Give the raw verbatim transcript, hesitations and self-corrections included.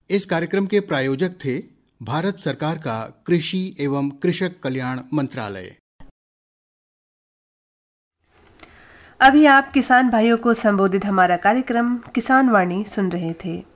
इस कार्यक्रम के प्रायोजक थे भारत सरकार का कृषि एवं कृषक कल्याण मंत्रालय। अभी आप किसान भाइयों को संबोधित हमारा कार्यक्रम किसान वाणी सुन रहे थे।